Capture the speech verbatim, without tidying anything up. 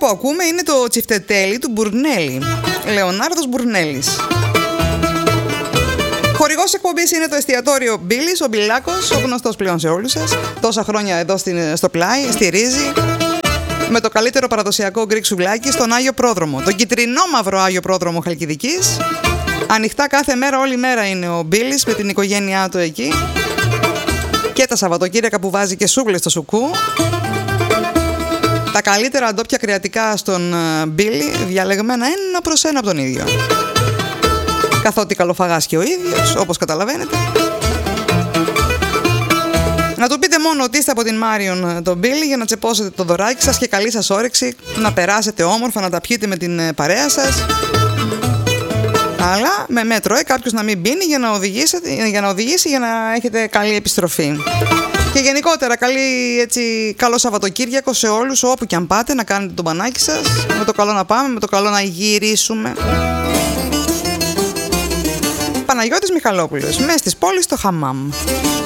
που ακούμε είναι το τσιφτετέλι του Μπουρνέλη, Λεωνάρδος Μπουρνέλης. Χορηγός εκπομπής είναι το εστιατόριο Μπίλης, ο Μπιλάκος, ο γνωστός πλέον σε όλους σας. Τόσα χρόνια εδώ στο πλάι, στηρίζει με το καλύτερο παραδοσιακό γκρικ σουβλάκι στον Άγιο Πρόδρομο. Τον κυτρινόμαυρο Άγιο Πρόδρομο Χαλκιδικής. Ανοιχτά κάθε μέρα, όλη μέρα είναι ο Μπίλης με την οικογένειά του εκεί. Και τα Σαββατοκύριακα που βάζει και σούβλες στο σουκού. Τα καλύτερα ντόπια κρεατικά στον Μπίλη, διαλεγμένα ένα προς ένα από τον ίδιο. Καθότι καλοφαγάς και ο ίδιος, όπως καταλαβαίνετε. Να του πείτε μόνο ότι είστε από την Μάριον τον Μπίλη για να τσεπώσετε το δωράκι σας και καλή σας όρεξη, να περάσετε όμορφα, να τα πιείτε με την παρέα σας. Αλλά με μέτρο, ε, κάποιος να μην πίνει για να, για να οδηγήσει, για να έχετε καλή επιστροφή. Και γενικότερα καλή, έτσι, καλό Σαββατοκύριακο σε όλους, όπου και αν πάτε, να κάνετε το μπανάκι σας. Με το καλό να πάμε, με το καλό να γυρίσουμε. Παναγιώτης Μιχαλόπουλος, μες της πόλης στο Χαμάμ.